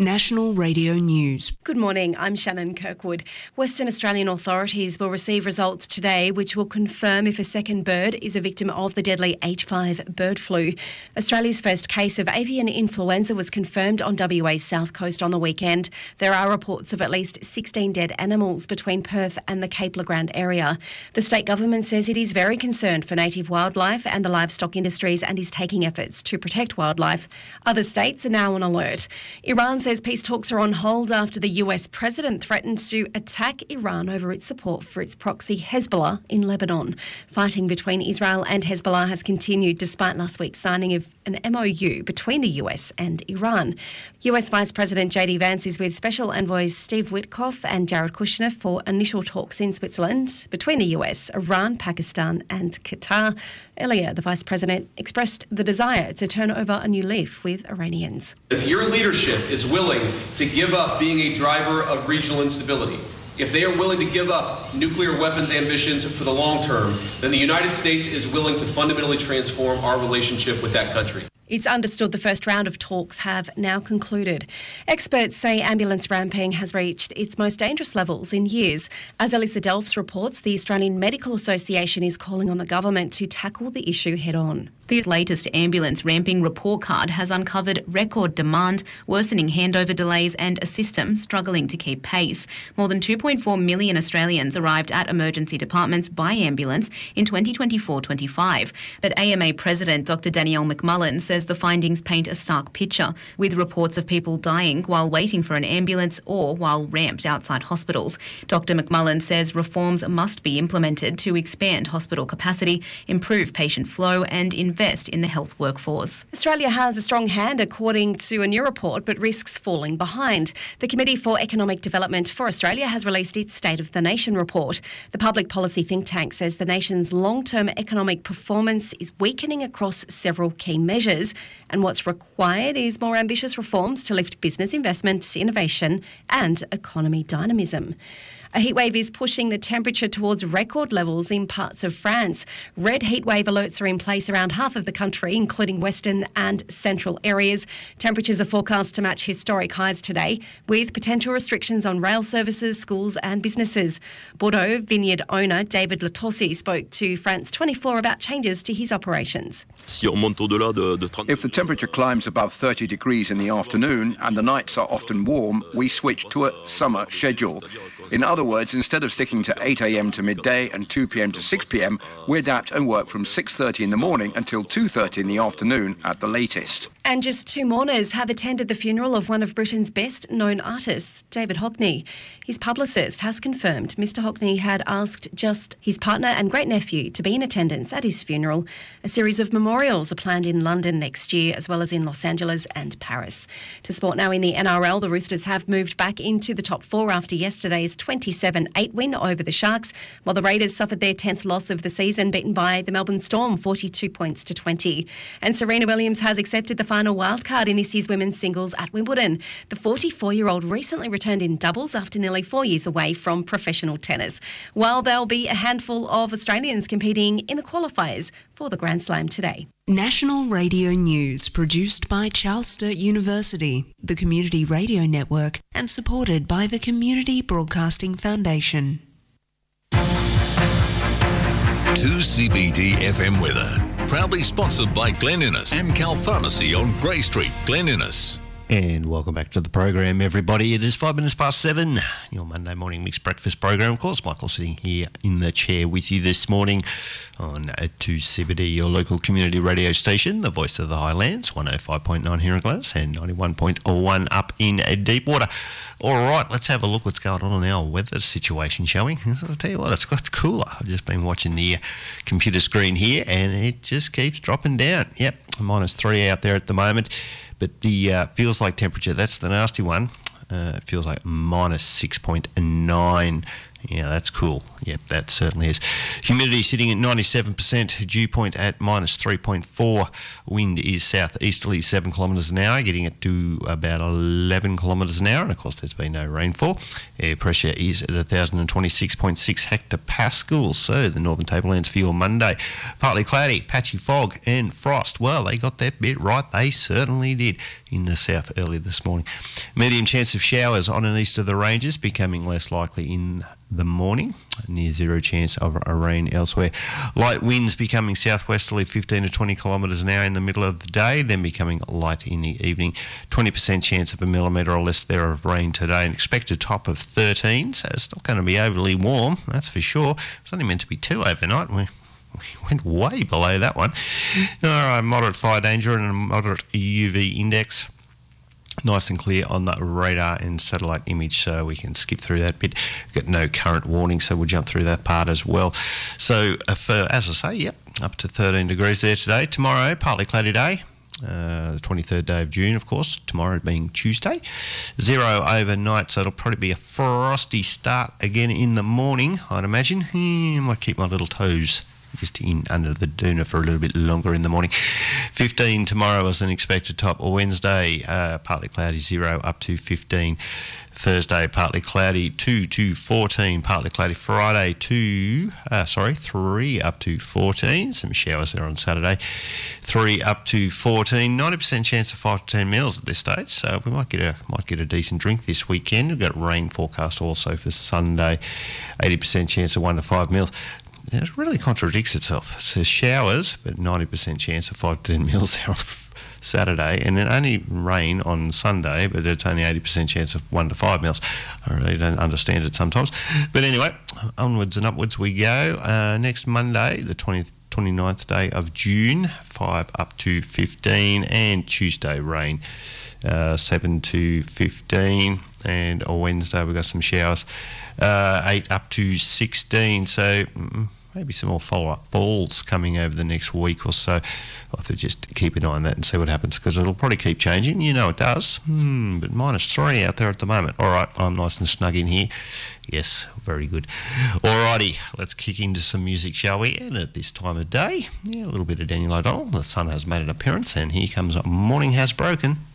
National Radio News. Good morning, I'm Shannon Kirkwood. Western Australian authorities will receive results today which will confirm if a second bird is a victim of the deadly H5 bird flu. Australia's first case of avian influenza was confirmed on WA's south coast on the weekend. There are reports of at least 16 dead animals between Perth and the Cape Le Grand area. The state government says it is very concerned for native wildlife and the livestock industries and is taking efforts to protect wildlife. Other states are now on alert. Iran says peace talks are on hold after the US president threatened to attack Iran over its support for its proxy Hezbollah in Lebanon. Fighting between Israel and Hezbollah has continued despite last week's signing of an MOU between the US and Iran. US Vice President JD Vance is with Special Envoys Steve Witkoff and Jared Kushner for initial talks in Switzerland between the US, Iran, Pakistan and Qatar. Earlier, the Vice President expressed the desire to turn over a new leaf with Iranians. If your leadership is willing to give up being a driver of regional instability, if they are willing to give up nuclear weapons ambitions for the long term, then the United States is willing to fundamentally transform our relationship with that country. It's understood the first round of talks have now concluded. Experts say ambulance ramping has reached its most dangerous levels in years. As Alyssa Delphs reports, the Australian Medical Association is calling on the government to tackle the issue head-on. The latest ambulance ramping report card has uncovered record demand, worsening handover delays and a system struggling to keep pace. More than 2.4 million Australians arrived at emergency departments by ambulance in 2024-25. But AMA President Dr Danielle McMullen says the findings paint a stark picture, with reports of people dying while waiting for an ambulance or while ramped outside hospitals. Dr McMullen says reforms must be implemented to expand hospital capacity, improve patient flow and invest in the health workforce. Australia has a strong hand, according to a new report, but risks falling behind. The Committee for Economic Development for Australia has released its State of the Nation report. The public policy think tank says the nation's long-term economic performance is weakening across several key measures, and what's required is more ambitious reforms to lift business investment, innovation and economy dynamism. A heatwave is pushing the temperature towards record levels in parts of France. Red heatwave alerts are in place around half of the country, including western and central areas. Temperatures are forecast to match historic highs today, with potential restrictions on rail services, schools and businesses. Bordeaux vineyard owner David Latossi spoke to France 24 about changes to his operations. If the temperature climbs above 30 degrees in the afternoon and the nights are often warm, we switch to a summer schedule. In other words, instead of sticking to 8 a.m. to midday and 2 p.m. to 6 p.m, we adapt and work from 6:30 in the morning until 2:30 in the afternoon at the latest. And just two mourners have attended the funeral of one of Britain's best-known artists, David Hockney. His publicist has confirmed Mr Hockney had asked just his partner and great-nephew to be in attendance at his funeral. A series of memorials are planned in London next year, as well as in Los Angeles and Paris. To sport now in the NRL, the Roosters have moved back into the top four after yesterday's 27-8 win over the Sharks, while the Raiders suffered their 10th loss of the season, beaten by the Melbourne Storm 42 points to 20. And Serena Williams has accepted the final wildcard in this year's women's singles at Wimbledon. The 44-year-old recently returned in doubles after nearly 4 years away from professional tennis, while there'll be a handful of Australians competing in the qualifiers for the Grand Slam today. National Radio News, produced by Charles Sturt University, the Community Radio Network, and supported by the Community Broadcasting Foundation. 2CBD FM weather. Proudly sponsored by Glen Innes and Cal Pharmacy on Grey Street, Glen Innes. And welcome back to the program, everybody. It is 5 minutes past 7, your Monday morning mixed breakfast program. Of course, Michael sitting here in the chair with you this morning on 2CBD, your local community radio station, the voice of the Highlands, 105.9 here in Gladys and 91.1 up in Deepwater. All right, let's have a look what's going on in our weather situation, shall we? I'll tell you what, it's got cooler. I've just been watching the computer screen here and it just keeps dropping down. Yep, -3 out there at the moment. But the feels like temperature, that's the nasty one. It feels like -6.9 Yeah, that's cool. Yep, that certainly is. Humidity sitting at 97%, dew point at -3.4. Wind is southeasterly 7 kilometres an hour, getting it to about 11 kilometres an hour. And, of course, there's been no rainfall. Air pressure is at 1,026.6 hectopascals. So the Northern Tablelands for your Monday. Partly cloudy, patchy fog and frost. Well, they got that bit right. They certainly did in the south early this morning. Medium chance of showers on and east of the ranges, becoming less likely in the morning. Near zero chance of a rain elsewhere. Light winds becoming southwesterly 15 to 20 kilometres an hour in the middle of the day, then becoming light in the evening. 20% chance of a millimetre or less there of rain today. An expected top of 13, so it's not going to be overly warm, that's for sure. It's only meant to be 2 overnight. We went way below that one. All right, moderate fire danger and a moderate UV index. Nice and clear on the radar and satellite image, so we can skip through that bit. We've got no current warning, so we'll jump through that part as well. So, as I say, yep, up to 13 degrees there today. Tomorrow, partly cloudy day. The 23rd day of June, of course, tomorrow being Tuesday. 0 overnight, so it'll probably be a frosty start again in the morning, I'd imagine. Might keep my little toes just in under the doona for a little bit longer in the morning. 15 tomorrow is an expected top. Wednesday, partly cloudy, 0 up to 15. Thursday, partly cloudy, 2 to 14. Partly cloudy Friday, 3 up to 14. Some showers there on Saturday. 3 up to 14. 90% chance of 5 to 10 mils at this stage, so we might get a decent drink this weekend. We've got rain forecast also for Sunday. 80% chance of 1 to 5 mils. It really contradicts itself. It says showers, but 90% chance of 5 to 10 mils there on Saturday, and then only rain on Sunday, but it's only 80% chance of 1 to 5 mils. I really don't understand it sometimes. But anyway, onwards and upwards we go. Next Monday, the 29th day of June, 5 up to 15, and Tuesday rain, 7 to 15, and on Wednesday we've got some showers, 8 up to 16, so maybe some more follow-up falls coming over the next week or so. I'll have to just keep an eye on that and see what happens, because it'll probably keep changing. You know it does. But -3 out there at the moment. All right, I'm nice and snug in here. Yes, very good. Alrighty, let's kick into some music, shall we? And at this time of day, a little bit of Daniel O'Donnell. The sun has made an appearance, and here comes Morning Has Broken.